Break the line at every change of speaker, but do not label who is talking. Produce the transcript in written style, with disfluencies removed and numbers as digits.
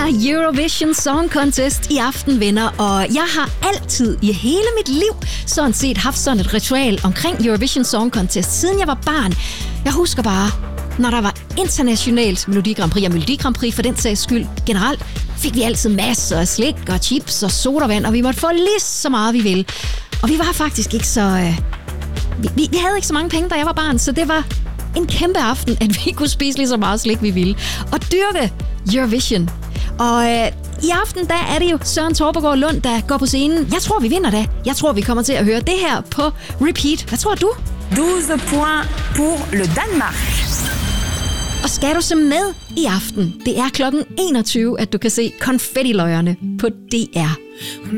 er Eurovision Song Contest i aften, venner, og jeg har altid i hele mit liv sådan set haft sådan et ritual omkring Eurovision Song Contest, siden jeg var barn. Jeg husker bare, når der var internationalt Melodi Grand Prix og Melodi Grand Prix for den sags skyld generelt, fik vi altid masser af slik og chips og sodavand, og vi måtte få lige så meget vi ville. Og vi var faktisk ikke så... Vi havde ikke så mange penge, da jeg var barn, så det var en kæmpe aften, at vi kunne spise lige så meget slik, vi ville. Og dyrke Eurovision. Og i aften, der er det jo Søren Torpegaard Lund, der går på scenen. Jeg tror, vi vinder da. Jeg tror, vi kommer til at høre det her på repeat. Hvad tror du?
12 points pour le Danemark.
Og skal du se med i aften? Det er klokken 21, at du kan se konfettiløjerne på DR.